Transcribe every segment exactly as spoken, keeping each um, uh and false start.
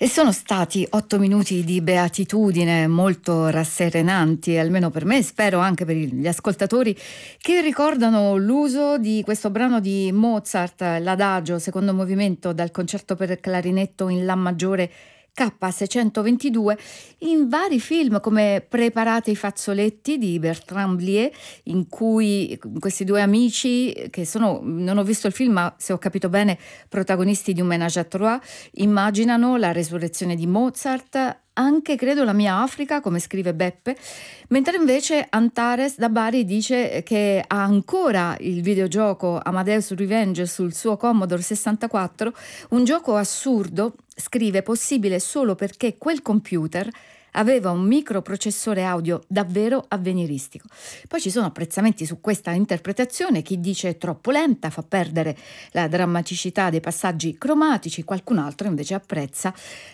E sono stati otto minuti di beatitudine molto rasserenanti, almeno per me, spero anche per gli ascoltatori che ricordano l'uso di questo brano di Mozart, l'Adagio, secondo movimento dal concerto per clarinetto in La maggiore K seicentoventidue, in vari film come Preparate i fazzoletti di Bertrand Blier, in cui questi due amici, che sono, non ho visto il film ma se ho capito bene, protagonisti di un ménage à trois, immaginano la resurrezione di Mozart, anche credo La mia Africa, come scrive Beppe, mentre invece Antares da Bari dice che ha ancora il videogioco Amadeus Revenge sul suo Commodore sessantaquattro, un gioco assurdo, scrive, possibile solo perché quel computer aveva un microprocessore audio davvero avveniristico. Poi ci sono apprezzamenti su questa interpretazione, chi dice è troppo lenta, fa perdere la drammaticità dei passaggi cromatici, qualcun altro invece apprezza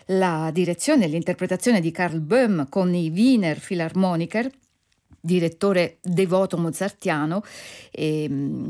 la direzione e l'interpretazione di Karl Böhm con i Wiener Philharmoniker, direttore devoto mozartiano, e,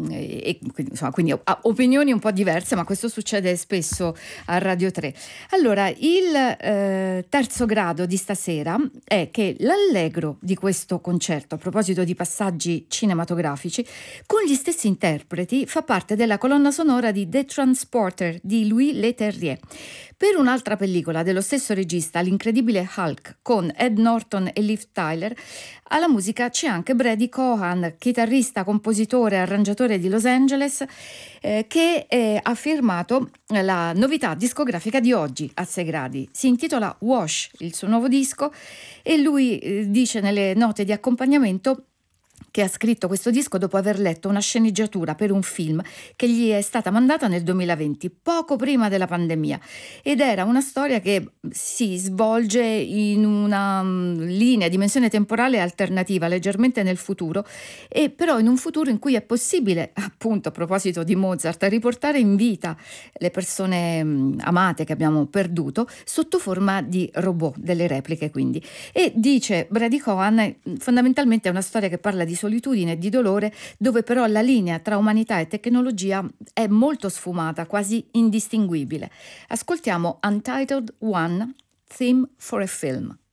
e quindi, insomma, quindi ha opinioni un po' diverse, ma questo succede spesso a Radio tre. Allora, il eh, terzo grado di stasera è che l'allegro di questo concerto, a proposito di passaggi cinematografici, con gli stessi interpreti, fa parte della colonna sonora di The Transporter di Louis Leterrier. Per un'altra pellicola dello stesso regista, L'incredibile Hulk, con Ed Norton e Liv Tyler, alla musica c'è anche Brady Cohan, chitarrista, compositore e arrangiatore di Los Angeles, eh, che eh, ha firmato la novità discografica di oggi a sei gradi. Si intitola Wash, il suo nuovo disco, e lui eh, dice nelle note di accompagnamento che ha scritto questo disco dopo aver letto una sceneggiatura per un film che gli è stata mandata nel duemilaventi, poco prima della pandemia, ed era una storia che si svolge in una um, linea, dimensione temporale alternativa, leggermente nel futuro, e però in un futuro in cui è possibile, appunto a proposito di Mozart, riportare in vita le persone um, amate che abbiamo perduto sotto forma di robot, delle repliche quindi. E dice Brady Cohan, fondamentalmente è una storia che parla di solitudine e di dolore, dove però la linea tra umanità e tecnologia è molto sfumata, quasi indistinguibile. Ascoltiamo Untitled One, Theme for a Film.